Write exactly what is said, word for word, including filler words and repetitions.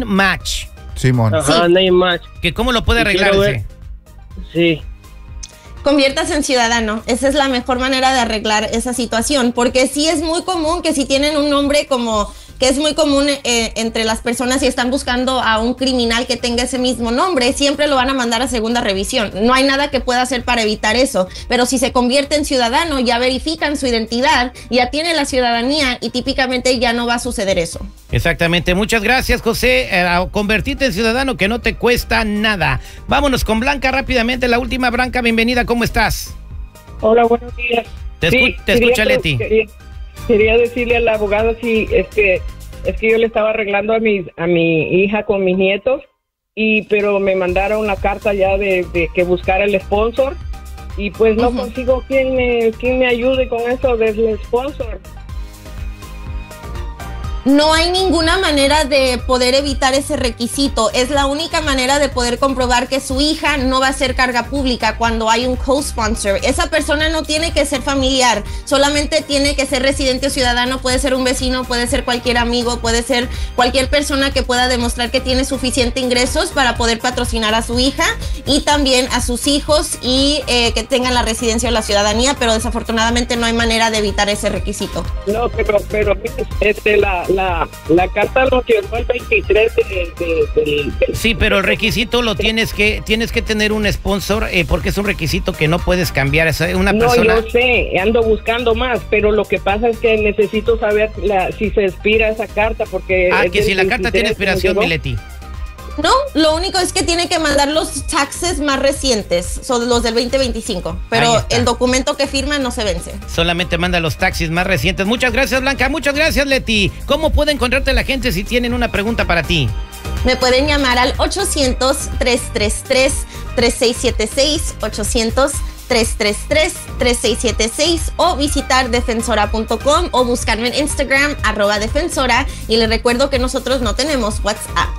match. Simón. Ajá, Sí. name match. ¿Que ¿Cómo lo puede Y arreglar quiero ese? ver- Sí. Conviértase en ciudadano. Esa es la mejor manera de arreglar esa situación, porque sí es muy común que si tienen un nombre como que es muy común eh, entre las personas y están buscando a un criminal que tenga ese mismo nombre, siempre lo van a mandar a segunda revisión. No hay nada que pueda hacer para evitar eso, pero si se convierte en ciudadano, ya verifican su identidad, ya tiene la ciudadanía y típicamente ya no va a suceder eso. Exactamente. Muchas gracias, José. Eh, a convertirte en ciudadano que no te cuesta nada. Vámonos con Blanca rápidamente. La última, Blanca, bienvenida. ¿Cómo estás? Hola, buenos días. Te, Sí, escu- te quería escucha pre- Leti. Quería, quería decirle al abogado si es que es que yo le estaba arreglando a mi a mi hija con mis nietos y pero me mandaron la carta ya de, de que buscara el sponsor y pues no Ujú. consigo quien me quien me ayude con eso del sponsor. No hay ninguna manera de poder evitar ese requisito. Es la única manera de poder comprobar que su hija no va a ser carga pública cuando hay un co-sponsor. Esa persona no tiene que ser familiar, solamente tiene que ser residente o ciudadano. Puede ser un vecino, puede ser cualquier amigo, puede ser cualquier persona que pueda demostrar que tiene suficiente ingresos para poder patrocinar a su hija y también a sus hijos y eh, que tengan la residencia o la ciudadanía, pero desafortunadamente no hay manera de evitar ese requisito. No, pero pero este la la la carta lo firmó el veintitrés de, de, de, de- Sí, pero el requisito lo tienes que tienes que tener un sponsor eh, porque es un requisito que no puedes cambiar. Es una No, persona. yo sé, ando buscando más, pero lo que pasa es que necesito saber la, si se expira esa carta, porque... Ah, es que del si la carta tiene veintitrés, expiración, ¿no? Mileti. No, lo único es que tiene que mandar los taxes más recientes, son los del veinte veinticinco, Ahí pero está. el documento que firma no se vence. Solamente manda los taxis más recientes. Muchas gracias, Blanca. Muchas gracias, Leti. ¿Cómo puede encontrarte la gente si tienen una pregunta para ti? Me pueden llamar al ochocientos, tres tres tres, tres seis siete seis, ochocientos, tres tres tres, tres seis siete seis o visitar defensora punto com o buscarme en Instagram, arroba defensora, y les recuerdo que nosotros no tenemos WhatsApp.